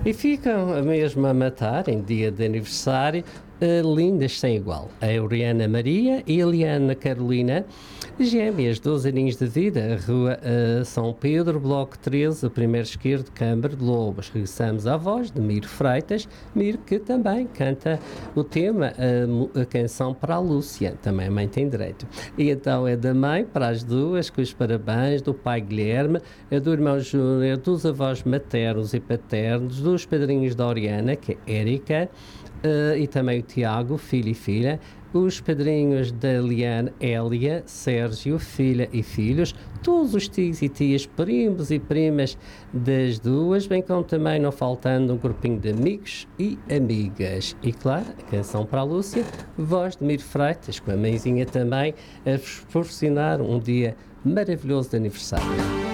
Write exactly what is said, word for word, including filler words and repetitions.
E ficam mesmo a matar em dia de aniversário, uh, lindas sem igual. A Euriana Maria e a Eliana Carolina, gêmeas, doze aninhos de vida, Rua uh, São Pedro, Bloco treze, primeiro esquerdo, Câmara de Lobos. Regressamos à voz de Miro Freitas, Miro que também canta o tema, a, a canção para a Lúcia, também a mãe tem direito. E então é da mãe para as duas, com os parabéns, do pai Guilherme, é do irmão Júnior, dos avós maternos e paternos, dos padrinhos da Oriana, que é Érica, uh, e também o Tiago, filho e filha, os padrinhos da Liane, Hélia, Sérgio, filha e filhos, todos os tios e tias, primos e primas das duas, bem como também não faltando um grupinho de amigos e amigas. E claro, a canção para a Lúcia, voz de Miro Freitas, com a mãezinha também, a vos proporcionar um dia maravilhoso de aniversário.